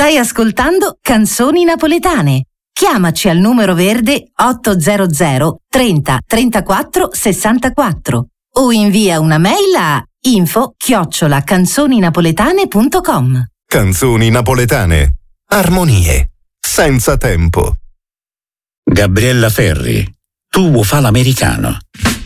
Stai ascoltando Canzoni Napoletane. Chiamaci al numero verde 800 30 34 64 o invia una mail a info@canzoninapoletane.com. Canzoni napoletane. Armonie senza tempo. Gabriella Ferri, tu vuoi fa l'americano.